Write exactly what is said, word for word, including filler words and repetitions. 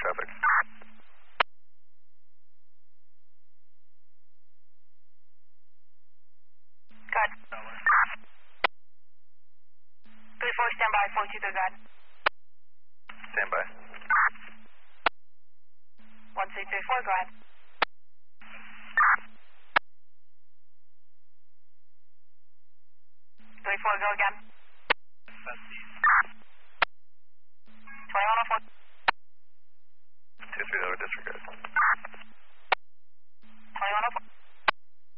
traffic. Good. three four, stand by, four two three, good. Stand by. one two three four, go ahead. three four, go again.